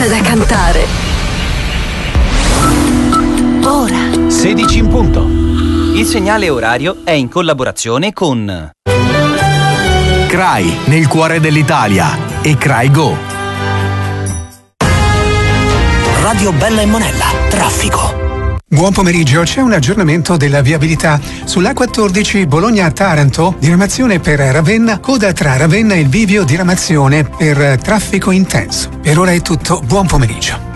canzone da cantare. Ora. 16 in punto. Il segnale orario è in collaborazione con CRAI, nel cuore dell'Italia, e CRAI Go. Radio Bella e Monella, traffico. Buon pomeriggio, c'è un aggiornamento della viabilità. Sulla 14 Bologna-Taranto, diramazione per Ravenna, coda tra Ravenna e il bivio diramazione per traffico intenso. Per ora è tutto, buon pomeriggio.